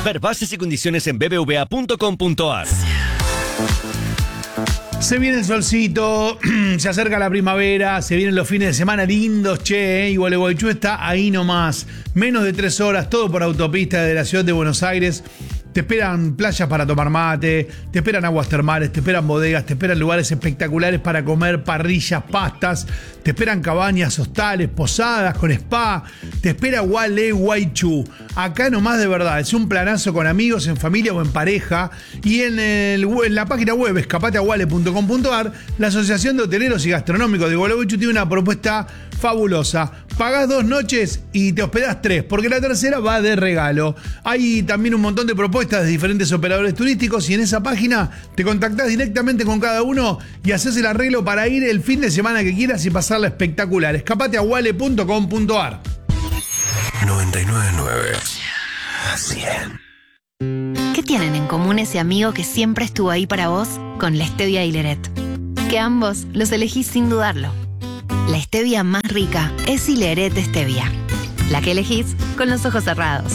Ver bases y condiciones en bbva.com.ar. Se viene el solcito, se acerca la primavera, se vienen los fines de semana lindos, che, y Gualeguaychú está ahí nomás. Menos de 3 horas, todo por autopista de la ciudad de Buenos Aires. Te esperan playas para tomar mate, te esperan aguas termales, te esperan bodegas, te esperan lugares espectaculares para comer, parrillas, pastas, te esperan cabañas, hostales, posadas con spa, te espera Gualeguaychú. Acá nomás de verdad, es un planazo con amigos, en familia o en pareja. Y en la página web escapateaguale.com.ar, la Asociación de Hoteleros y Gastronómicos de Gualeguaychú tiene una propuesta fabulosa. Pagás 2 noches y te hospedás 3, porque la tercera va de regalo. Hay también un montón de propuestas de diferentes operadores turísticos y en esa página te contactás directamente con cada uno y haces el arreglo para ir el fin de semana que quieras y pasarla espectacular. Escapateaguale.com.ar. 99.9 100. ¿Qué tienen en común ese amigo que siempre estuvo ahí para vos con la stevia Hileret? Que ambos los elegís sin dudarlo. La stevia más rica es Hileret Stevia, la que elegís con los ojos cerrados.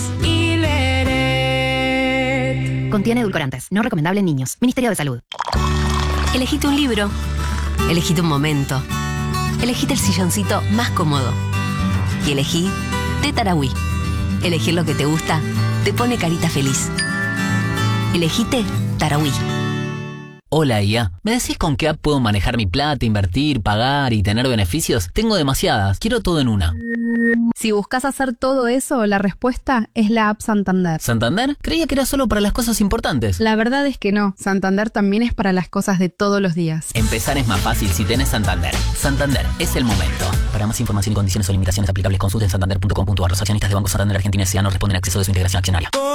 Hileret. Contiene edulcorantes, no recomendable en niños. Ministerio de Salud. Elegite un libro, elegite un momento, elegite el silloncito más cómodo y elegí té Tarahui. Elegir lo que te gusta te pone carita feliz. Elegite Tarahui. Hola IA, ¿me decís con qué app puedo manejar mi plata, invertir, pagar y tener beneficios? Tengo demasiadas, quiero todo en una. Si buscas hacer todo eso, la respuesta es la app Santander. ¿Santander? Creía que era solo para las cosas importantes. La verdad es que no, Santander también es para las cosas de todos los días. Empezar es más fácil si tenés Santander. Santander, es el momento. Para más información y condiciones o limitaciones aplicables, consulten santander.com.ar. Los accionistas de Banco Santander Argentina S.A. no responden a acceso de su integración accionaria.